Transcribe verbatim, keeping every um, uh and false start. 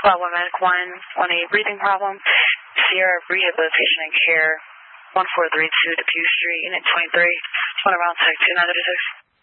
Bravo Medic one on a breathing problem. Sierra Rehabilitation and Care one four three two Depew Street, Unit twenty-three. One around six two nine three six.